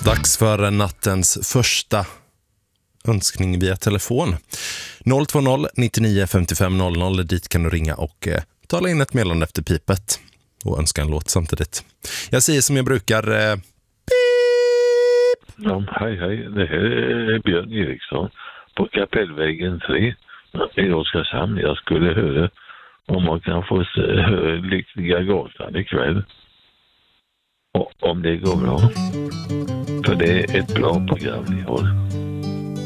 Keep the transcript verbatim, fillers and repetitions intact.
Dags för nattens första önskning via telefon. noll två noll nittionio femtiofem noll noll. Dit kan du ringa och eh, tala in ett meddelande efter pipet och önska en låt samtidigt. Jag säger som jag brukar. Eh, ja, hej hej, det här är Björn Eriksson på Kapellvägen tre i Oskarshamn. Jag skulle höra om man kan få höra Lyckliga gatan ikväll. Och om det går bra. För det är ett bra program ni har.